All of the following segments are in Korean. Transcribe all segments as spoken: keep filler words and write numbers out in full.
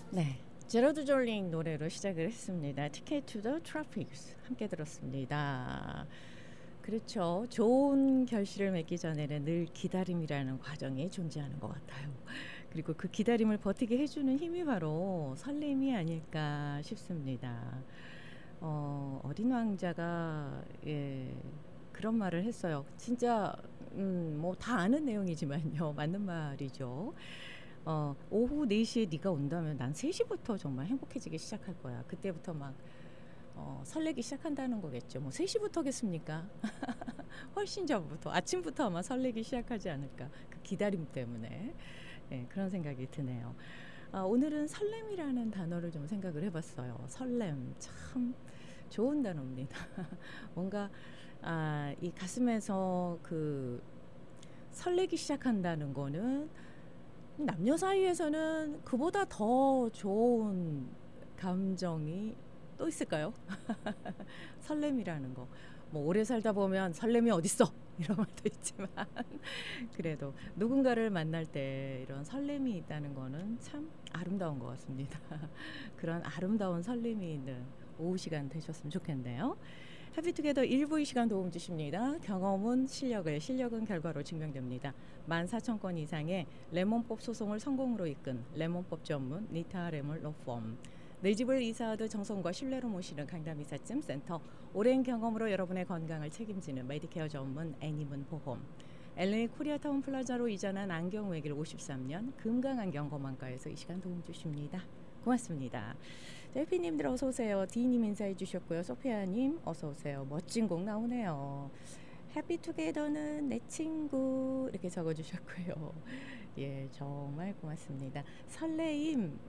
네, 제로드 졸링 노래로 시작을 했습니다. Ticket to the Tropics 함께 들었습니다. 그렇죠. 좋은 결실을 맺기 전에는 늘 기다림이라는 과정이 존재하는 것 같아요. 그리고 그 기다림을 버티게 해주는 힘이 바로 설렘이 아닐까 싶습니다. 어, 어린 왕자가 예, 그런 말을 했어요. 진짜 음, 뭐 다 아는 내용이지만요. 맞는 말이죠. 어, 오후 네 시에 네가 온다면 난 세 시부터 정말 행복해지기 시작할 거야. 그때부터 막 어, 설레기 시작한다는 거겠죠. 뭐 세 시부터겠습니까? 훨씬 전부터 아침부터 아마 설레기 시작하지 않을까. 그 기다림 때문에 네, 그런 생각이 드네요. 아, 오늘은 설렘이라는 단어를 좀 생각을 해봤어요. 설렘 참 좋은 단어입니다. 뭔가 아, 이 가슴에서 그 설레기 시작한다는 거는 남녀 사이에서는 그보다 더 좋은 감정이 또 있을까요? 설렘이라는 거. 뭐 오래 살다 보면 설렘이 어딨어 이런 말도 있지만 그래도 누군가를 만날 때 이런 설렘이 있다는 거는 참 아름다운 것 같습니다. 그런 아름다운 설렘이 있는 오후 시간 되셨으면 좋겠네요. 해피투게더 일부 이 시간 도움 주십니다. 경험은 실력을, 실력은 결과로 증명됩니다. 만 사천 건 이상의 레몬법 소송을 성공으로 이끈 레몬법 전문 니타 레몬 로펌. 내 집을 이사하듯 정성과 신뢰로 모시는 강남 이삿짐 센터. 오랜 경험으로 여러분의 건강을 책임지는 메디케어 전문 애니문 보험. 엘에이 코리아타운 플라자로 이전한 안경 외길 오십삼 년 금강안경 검안과에서 이 시간 도움 주십니다. 고맙습니다. 해피님들 어서 오세요. 디님 인사해 주셨고요. 소피아님 어서 오세요. 멋진 곡 나오네요. 해피투게더는 내 친구 이렇게 적어주셨고요. 예, 정말 고맙습니다. 설레임.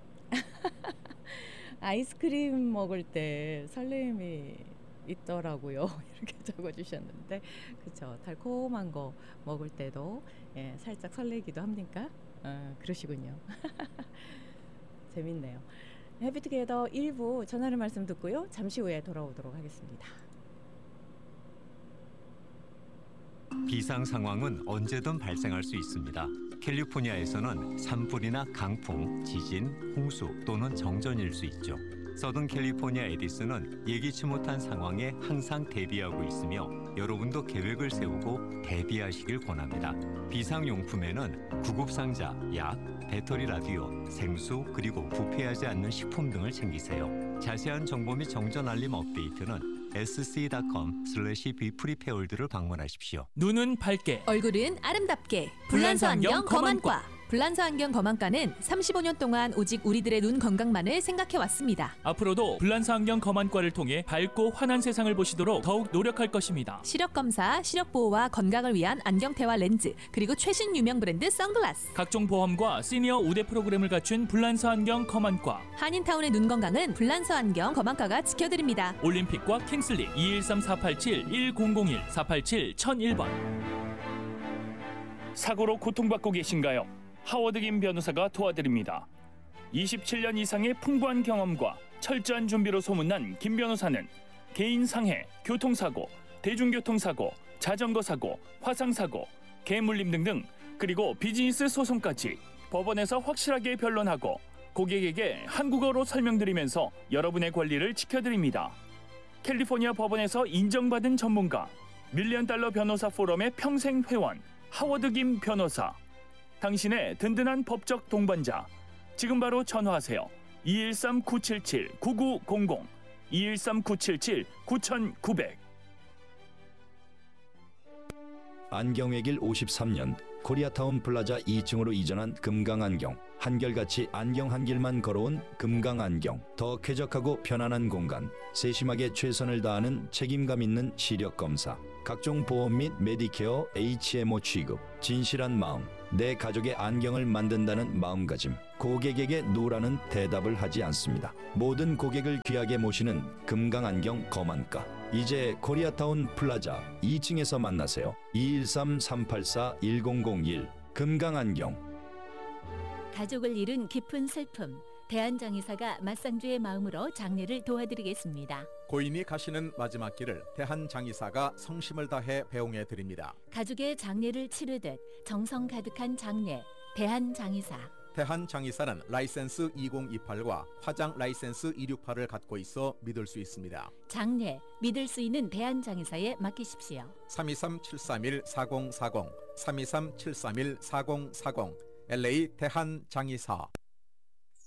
아이스크림 먹을 때 설레임이 있더라고요. 이렇게 적어주셨는데 그렇죠. 달콤한 거 먹을 때도 예, 살짝 설레기도 합니까? 어, 그러시군요. 재밌네요. 해피투게더 일부 전하는 말씀 듣고요. 잠시 후에 돌아오도록 하겠습니다. 비상 상황은 언제든 발생할 수 있습니다. 캘리포니아에서는 산불이나 강풍, 지진, 홍수 또는 정전일 수 있죠. 서든 캘리포니아 에디슨은 예기치 못한 상황에 항상 대비하고 있으며 여러분도 계획을 세우고 대비하시길 권합니다. 비상용품에는 구급상자, 약, 배터리 라디오, 생수, 그리고 부패하지 않는 식품 등을 챙기세요. 자세한 정보 및 정전 알림 업데이트는 에스씨 닷컴 슬래시 비프리페어월드를 방문하십시오. 눈은 밝게, 얼굴은 아름답게. 불란서 안경 검안과. 불란서 안경 검안과는 삼십오 년 동안 오직 우리들의 눈 건강만을 생각해왔습니다. 앞으로도 불란서 안경 검안과를 통해 밝고 환한 세상을 보시도록 더욱 노력할 것입니다. 시력검사, 시력보호와 건강을 위한 안경테와 렌즈, 그리고 최신 유명 브랜드 선글라스. 각종 보험과 시니어 우대 프로그램을 갖춘 불란서 안경 검안과. 한인타운의 눈 건강은 불란서 안경 검안과가 지켜드립니다. 올림픽과 킹슬리 이일삼 사팔칠 일공공일 사팔칠 천일 번. 사고로 고통받고 계신가요? 하워드 김 변호사가 도와드립니다. 이십칠 년 이상의 풍부한 경험과 철저한 준비로 소문난 김 변호사는 개인 상해, 교통사고, 대중교통사고, 자전거사고, 화상사고, 개물림 등등, 그리고 비즈니스 소송까지 법원에서 확실하게 변론하고 고객에게 한국어로 설명드리면서 여러분의 권리를 지켜드립니다. 캘리포니아 법원에서 인정받은 전문가, 밀리언 달러 변호사 포럼의 평생 회원, 하워드 김 변호사. 당신의 든든한 법적 동반자. 지금 바로 전화하세요. 이일삼 구칠칠 구구공공 이일삼 구칠칠 구구공공. 안경외길 오십삼 년 코리아타운 플라자 이 층으로 이전한 금강안경. 한결같이 안경 한 길만 걸어온 금강안경. 더 쾌적하고 편안한 공간. 세심하게 최선을 다하는 책임감 있는 시력검사. 각종 보험 및 메디케어 에이치엠오 취급. 진실한 마음. 내 가족의 안경을 만든다는 마음가짐. 고객에게 노라는 대답을 하지 않습니다. 모든 고객을 귀하게 모시는 금강안경 검안과. 이제 코리아타운 플라자 이 층에서 만나세요. 이일삼 삼팔사 일공공일. 금강안경. 가족을 잃은 깊은 슬픔. 대한장의사가 맞상주의 마음으로 장례를 도와드리겠습니다. 고인이 가시는 마지막 길을 대한장의사가 성심을 다해 배웅해 드립니다. 가족의 장례를 치르듯 정성 가득한 장례. 대한장의사. 대한장의사는 라이센스 이공이팔과 화장 라이센스 이백육십팔을 갖고 있어 믿을 수 있습니다. 장례, 믿을 수 있는 대한장의사에 맡기십시오. 삼이삼 칠삼일 사공사공, 삼이삼 칠삼일 사공사공, 엘에이 대한장의사.